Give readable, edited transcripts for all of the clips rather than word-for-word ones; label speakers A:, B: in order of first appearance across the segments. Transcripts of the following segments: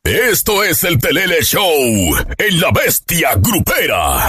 A: Esto es el Telele Show en La Bestia Grupera.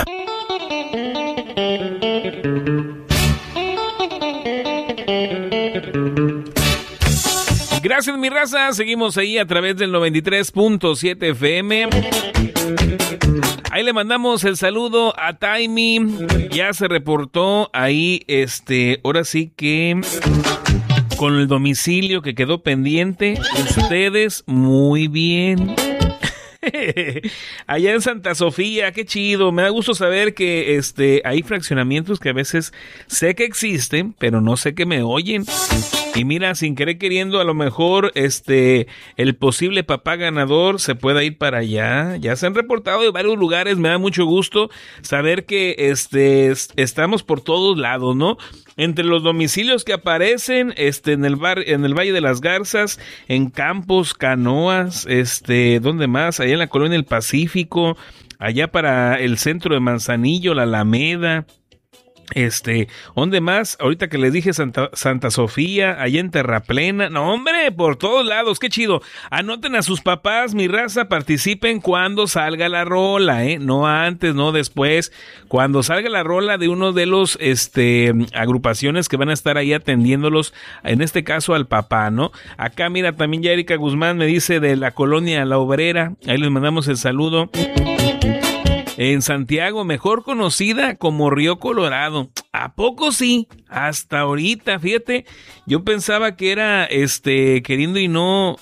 B: Gracias, mi raza. Seguimos ahí a través del 93.7 FM. Ahí le mandamos el saludo a Taimi. Ya se reportó ahí, ahora sí que con el domicilio que quedó pendiente. Ustedes muy bien. Allá en Santa Sofía, qué chido. Me da gusto saber que hay fraccionamientos que a veces sé que existen, pero no sé que me oyen. Y mira, sin querer queriendo, a lo mejor el posible papá ganador se pueda ir para allá. Ya se han reportado de varios lugares. Me da mucho gusto saber que estamos por todos lados, ¿no? Entre los domicilios que aparecen en el Valle de las Garzas, en Campos, Canoas, ¿dónde más? Allá en la Colonia del Pacífico, allá para el centro de Manzanillo, la Alameda. ¿Dónde más? Ahorita que les dije Santa Sofía, allá en Terraplena. No, hombre, por todos lados, qué chido. Anoten a sus papás, mi raza, participen cuando salga la rola, no antes, no después. Cuando salga la rola de uno de los agrupaciones que van a estar ahí atendiéndolos, en este caso al papá, ¿no? Acá, mira, también ya Erika Guzmán me dice de la colonia La Obrera. Ahí les mandamos el saludo. En Santiago, mejor conocida como Río Colorado. ¿A poco sí? Hasta ahorita, fíjate, yo pensaba que era, queriendo y no,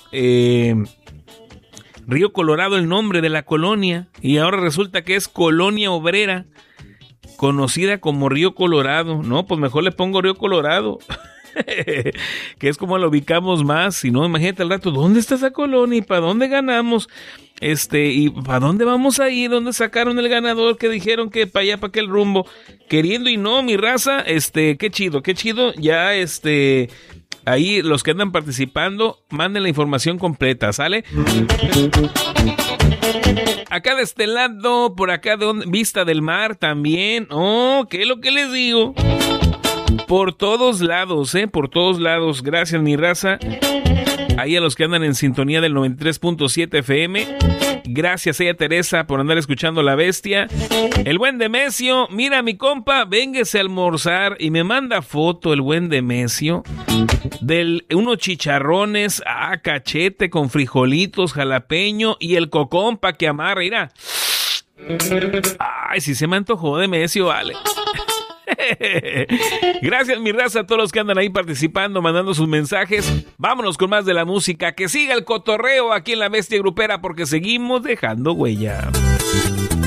B: Río Colorado el nombre de la colonia, y ahora resulta que es Colonia Obrera, conocida como Río Colorado. No, pues mejor le pongo Río Colorado. Que es como la ubicamos más. Si no, imagínate al rato, ¿dónde está esa colonia y para dónde ganamos? ¿Y para dónde vamos a ir? ¿Dónde sacaron el ganador que dijeron que para allá, para aquel rumbo? Queriendo y no, mi raza, qué chido. Ya, ahí los que andan participando, manden la información completa, ¿sale? Acá de este lado, por acá de Vista del Mar también. Oh, ¿qué es lo que les digo? Por todos lados, por todos lados. Gracias, mi raza. Ahí a los que andan en sintonía del 93.7 FM. Gracias a ella, Teresa, por andar escuchando La Bestia. El buen Demesio, mira mi compa, véngase a almorzar. Y me manda foto el buen Demesio de unos chicharrones a cachete con frijolitos, jalapeño y el cocón pa' que amarre, mira. Ay, si se me antojó, Demesio, vale. Gracias, mi raza, a todos los que andan ahí participando, mandando sus mensajes. Vámonos con más de la música. Que siga el cotorreo aquí en La Bestia Grupera, porque seguimos dejando huella.